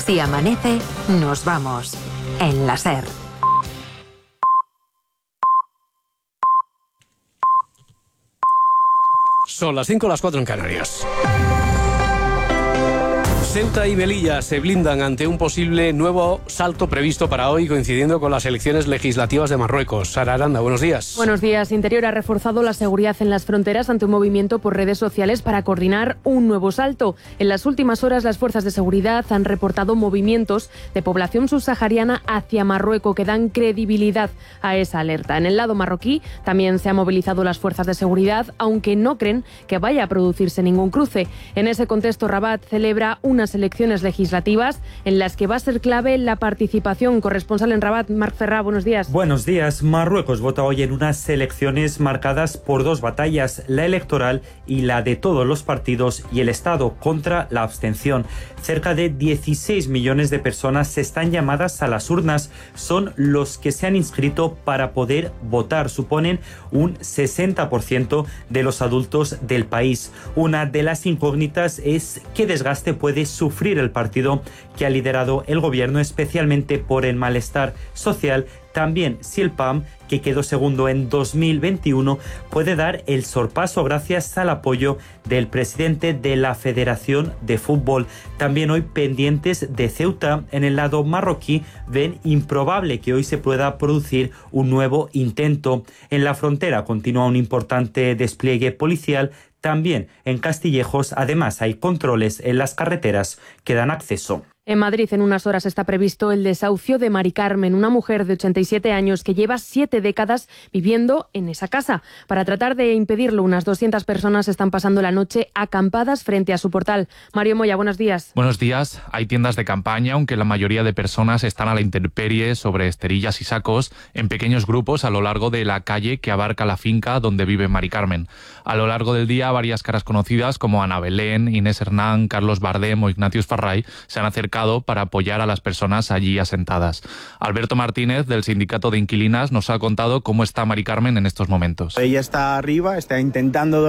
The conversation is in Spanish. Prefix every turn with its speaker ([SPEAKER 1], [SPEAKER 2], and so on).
[SPEAKER 1] Si amanece, nos vamos. En la SER.
[SPEAKER 2] Son las 5, las 4 en Canarias. Ceuta y Melilla se blindan ante un posible nuevo salto previsto para hoy, coincidiendo con las elecciones legislativas de Marruecos. Sara Aranda, buenos días.
[SPEAKER 3] Buenos días. Interior ha reforzado la seguridad en las fronteras ante un movimiento por redes sociales para coordinar un nuevo salto. En las últimas horas, las fuerzas de seguridad han reportado movimientos de población subsahariana hacia Marruecos que dan credibilidad a esa alerta. En el lado marroquí también se han movilizado las fuerzas de seguridad, aunque no creen que vaya a producirse ningún cruce. En ese contexto, Rabat celebra unas elecciones legislativas en las que va a ser clave la participación. Corresponsal en Rabat, Marc Ferrá, buenos días.
[SPEAKER 4] Buenos días. Marruecos vota hoy en unas elecciones marcadas por dos batallas, la electoral y la de todos los partidos y el Estado contra la abstención. Cerca de 16 millones de personas están llamadas a las urnas. Son los que se han inscrito para poder votar. Suponen un 60% de los adultos del país. Una de las incógnitas es qué desgaste puede sufrir el partido que ha liderado el gobierno, especialmente por el malestar social. También si el PAM, que quedó segundo en 2021, puede dar el sorpaso gracias al apoyo del presidente de la Federación de Fútbol. También hoy pendientes de Ceuta. En el lado marroquí ven improbable que hoy se pueda producir un nuevo intento. En la frontera continúa un importante despliegue policial. También en Castillejos, además, hay controles en las carreteras que dan acceso.
[SPEAKER 3] En Madrid, en unas horas está previsto el desahucio de Mari Carmen, una mujer de 87 años que lleva 7 décadas viviendo en esa casa. Para tratar de impedirlo, unas 200 personas están pasando la noche acampadas frente a su portal. Mario Moya, buenos días.
[SPEAKER 5] Buenos días. Hay tiendas de campaña, aunque la mayoría de personas están a la intemperie sobre esterillas y sacos en pequeños grupos a lo largo de la calle que abarca la finca donde vive Mari Carmen. A lo largo del día, varias caras conocidas como Ana Belén, Inés Hernán, Carlos Bardem o Ignatius Farray se han acercado para apoyar a las personas allí asentadas. Alberto Martínez, del Sindicato de Inquilinas, nos ha contado cómo está Mari Carmen en estos momentos.
[SPEAKER 6] Ella está arriba, está intentando